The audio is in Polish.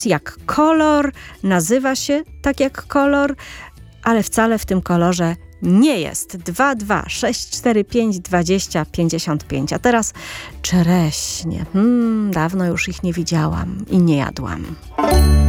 jak kolor, nazywa się tak jak kolor, ale wcale w tym kolorze nie jest. 2, 2, 6, 4, 5, 20, 55. A teraz czereśnie. Dawno już ich nie widziałam i nie jadłam.